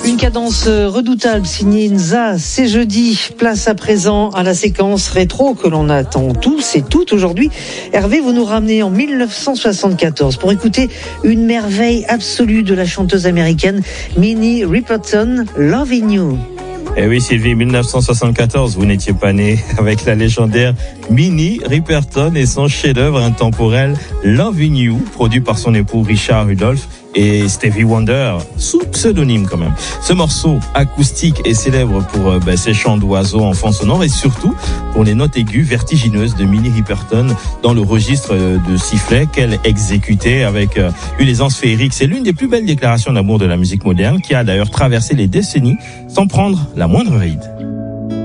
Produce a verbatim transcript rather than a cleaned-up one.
Une cadence redoutable signée Nza, c'est jeudi. Place à présent à la séquence rétro que l'on attend tous et toutes aujourd'hui. Hervé, vous nous ramenez en mille neuf cent soixante-quatorze pour écouter une merveille absolue de la chanteuse américaine Minnie Riperton, Lovin' You. Eh oui, Sylvie, mille neuf cent soixante-quatorze, vous n'étiez pas né avec la légendaire Minnie Riperton et son chef-d'œuvre intemporel Lovin' You, produit par son époux Richard Rudolph et Stevie Wonder, sous pseudonyme quand même. Ce morceau acoustique est célèbre pour euh, bah, ses chants d'oiseaux en fond sonore et surtout pour les notes aiguës vertigineuses de Minnie Riperton dans le registre euh, de sifflet qu'elle exécutait avec euh, une aisance féerique. C'est l'une des plus belles déclarations d'amour de la musique moderne qui a d'ailleurs traversé les décennies sans prendre la moindre ride.